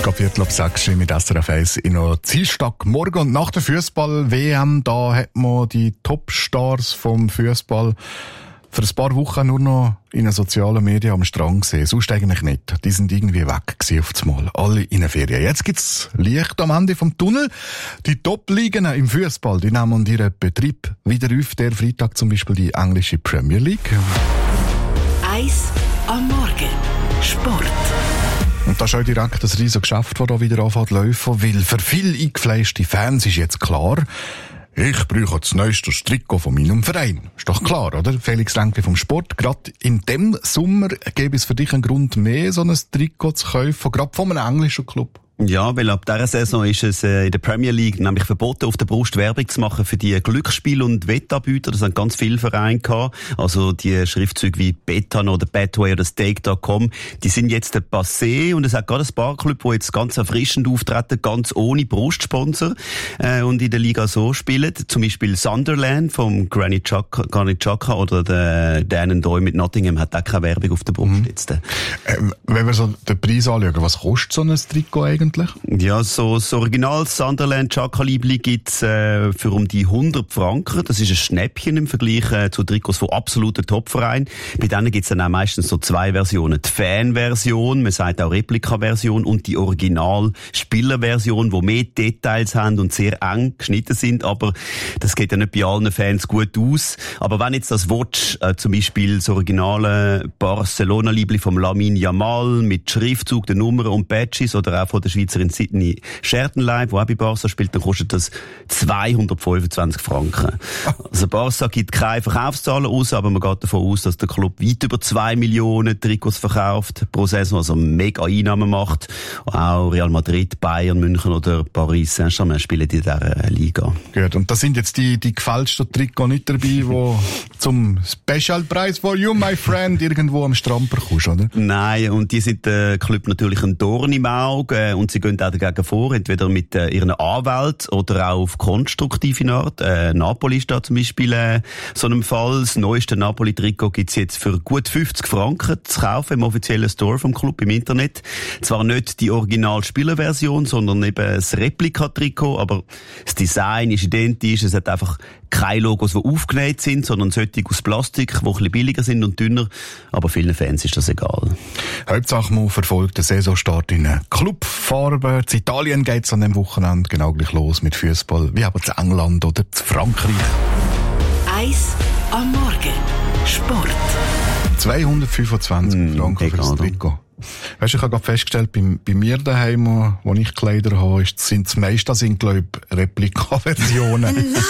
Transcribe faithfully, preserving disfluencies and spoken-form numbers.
geht Viertel ab sechs mit S R F eins in einer Dienstagmorgen. Und nach der Fußball-W M, da hat man die Topstars vom Fußball für ein paar Wochen nur noch in den sozialen Medien am Strand gesehen. Sonst eigentlich nicht. Die sind irgendwie weg gewesen auf das Mal. Alle in den Ferien. Jetzt gibt's Licht am Ende vom Tunnel. Die Top-Ligen im Fußball, die nehmen ihren Betrieb wieder auf. Der Freitag zum Beispiel die englische Premier League. Eis am Morgen. Sport. Und das ist auch direkt das riesige Geschäft, das hier wieder anfängt zu laufen, weil für viele eingefleischte Fans ist jetzt klar, ich brauche das neueste Trikot von meinem Verein. Ist doch klar, oder? Felix Renke vom Sport. Gerade in dem Sommer gäbe es für dich einen Grund mehr, so ein Trikot zu kaufen, gerade von einem englischen Club. Ja, weil ab dieser Saison ist es äh, in der Premier League nämlich verboten, auf der Brust Werbung zu machen für die Glücksspiel- und Wettanbieter. Das haben ganz viele Vereine gehabt. Also die Schriftzüge wie Betano oder Betway oder Stake Punkt com, die sind jetzt passé. Und es hat gerade ein paar Clubs, die jetzt ganz erfrischend auftreten, ganz ohne Brustsponsor äh, und in der Liga so spielen. Zum Beispiel Sunderland vom Granit Xhaka, Granit Xhaka oder der Dan Doyle mit Nottingham hat auch keine Werbung auf der Brust mhm. jetzt. Ähm, wenn wir so den Preis anschauen, was kostet so ein Trikot eigentlich? Ja, so das Original Sunderland Xhaka-Liebli gibt's äh, für um die hundert Franken. Das ist ein Schnäppchen im Vergleich äh, zu Trikots von absoluten Topvereinen. Bei denen gibt's dann auch meistens so zwei Versionen. Die Fan-Version, man sagt auch Replika-Version, und die Original-Spieler-Version, die mehr Details haben und sehr eng geschnitten sind. Aber das geht ja nicht bei allen Fans gut aus. Aber wenn jetzt das willst, äh, zum Beispiel das originale Barcelona-Liebli vom Lamine Yamal mit Schriftzug, der Nummer und Badges oder auch von der Schweizerin Sydney Schertenleib, die auch bei Barca spielt, dann kostet das zweihundertfünfundzwanzig Franken. Also Barca gibt keine Verkaufszahlen aus, aber man geht davon aus, dass der Club weit über zwei Millionen Trikots verkauft pro Saison, also mega Einnahmen macht. Auch Real Madrid, Bayern, München oder Paris Saint-Germain spielen in dieser Liga. Gut, und da sind jetzt die, die gefälschten Trikots nicht dabei, die zum Special Price for you, my friend, irgendwo am Strand bekommst, oder? Nein, und die sind der Club natürlich ein Dorn im Auge. Und sie gehen auch dagegen vor, entweder mit äh, ihren Anwälten oder auch auf konstruktive Art. Äh, Napoli ist da zum Beispiel äh, so einem Fall. Das neueste Napoli-Trikot gibt's jetzt für gut fünfzig Franken zu kaufen im offiziellen Store vom Club im Internet. Zwar nicht die Original-Spielerversion, sondern eben das Replika-Trikot, aber das Design ist identisch. Es hat einfach keine Logos, die aufgenäht sind, sondern solche aus Plastik, die ein bisschen billiger sind und dünner. Aber vielen Fans ist das egal. Hauptsache, man verfolgt den Saisonstart in Clubfarben. In Italien geht's an dem Wochenende genau gleich los mit Fußball, wie aber zu England oder zu Frankreich. Eis am Morgen. Sport. zweihundertfünfundzwanzig mm, Franken für das Trikot. Weißt du, ich habe gerade festgestellt, bei, bei mir daheim, wo ich Kleider habe, sind das meiste, sind, glaube ich, Replika-Versionen.